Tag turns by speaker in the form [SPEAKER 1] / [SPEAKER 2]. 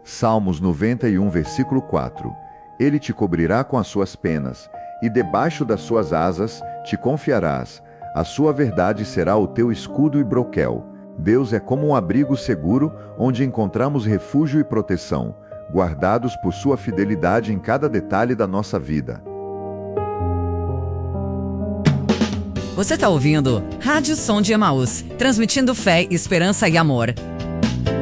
[SPEAKER 1] Salmos 91, versículo 4. Ele te cobrirá com as suas penas, e debaixo das suas asas te confiarás. A sua verdade será o teu escudo e broquel. Deus é como um abrigo seguro, onde encontramos refúgio e proteção, guardados por sua fidelidade em cada detalhe da nossa vida.
[SPEAKER 2] Você está ouvindo Rádio Som de Emaús, transmitindo fé, esperança e amor.